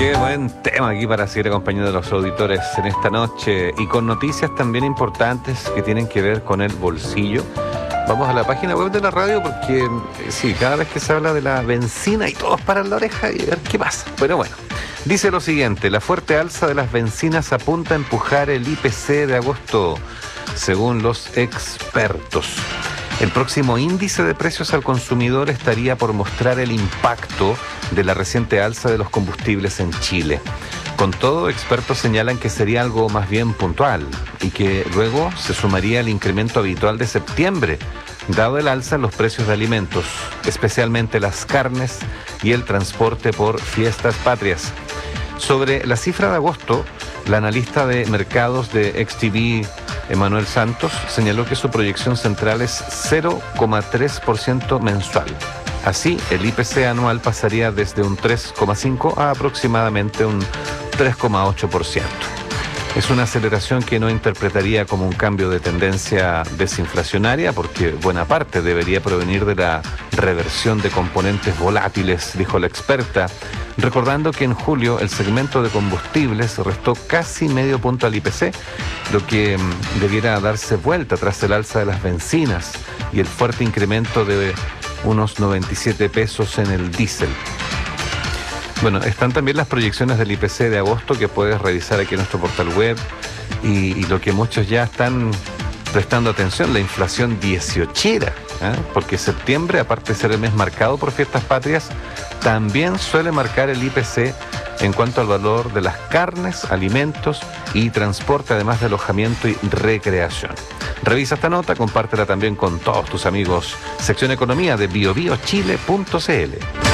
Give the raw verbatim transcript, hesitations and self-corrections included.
Qué buen tema aquí para seguir acompañando a los auditores en esta noche y con noticias también importantes que tienen que ver con el bolsillo. Vamos a la página web de la radio porque sí, cada vez que se habla de la benzina y todos paran la oreja y a ver qué pasa. Pero bueno, dice lo siguiente: la fuerte alza de las bencinas apunta a empujar el I P C de agosto, según los expertos. El próximo índice de precios al consumidor estaría por mostrar el impacto de la reciente alza de los combustibles en Chile. Con todo, expertos señalan que sería algo más bien puntual y que luego se sumaría el incremento habitual de septiembre, dado el alza en los precios de alimentos, especialmente las carnes y el transporte por fiestas patrias. Sobre la cifra de agosto, la analista de mercados de X T V, Emanuel Santos, señaló que su proyección central es cero coma tres por ciento mensual. Así, el I P C anual pasaría desde un tres coma cinco por ciento a aproximadamente un tres coma ocho por ciento. Es una aceleración que no interpretaría como un cambio de tendencia desinflacionaria, porque buena parte debería provenir de la reversión de componentes volátiles, dijo la experta, recordando que en julio el segmento de combustibles restó casi medio punto al I P C, lo que mm, debiera darse vuelta tras el alza de las bencinas y el fuerte incremento de unos noventa y siete pesos en el diésel. Bueno, están también las proyecciones del I P C de agosto que puedes revisar aquí en nuestro portal web y, y lo que muchos ya están prestando atención, la inflación dieciochera, ¿eh? Porque septiembre, aparte de ser el mes marcado por fiestas patrias, también suele marcar el I P C en cuanto al valor de las carnes, alimentos y transporte, además de alojamiento y recreación. Revisa esta nota, compártela también con todos tus amigos. Sección Economía de bio bio chile punto c l.